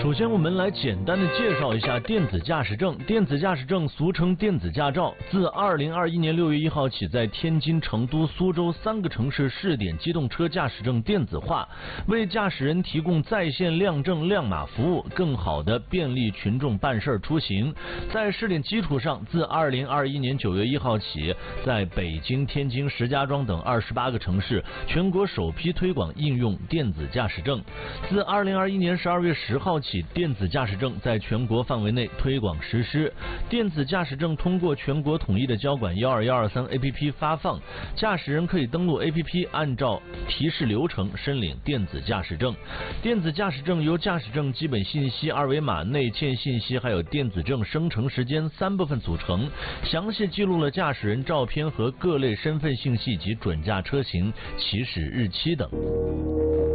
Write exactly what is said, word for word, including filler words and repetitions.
首先，我们来简单的介绍一下电子驾驶证。电子驾驶证俗称电子驾照，自二零二一年六月一号起，在天津、成都、苏州三个城市试点机动车驾驶证电子化，为驾驶人提供在线亮证亮码服务，更好的便利群众办事出行。在试点基础上，自二零二一年九月一号起，在北京、天津、石家庄等二十八个城市，全国首批推广应用电子驾驶证。自二零二一年十二月十号起，电子驾驶证在全国范围内推广实施。电子驾驶证通过全国统一的交管一二一二三 A P P 发放，驾驶人可以登录 A P P， 按照提示流程申领电子驾驶证。电子驾驶证由驾驶证基本信息、二维码、内嵌信息还有电子证生成时间三部分组成，详细记录了驾驶人照片和各类身份信息及准驾车型、起始日期等。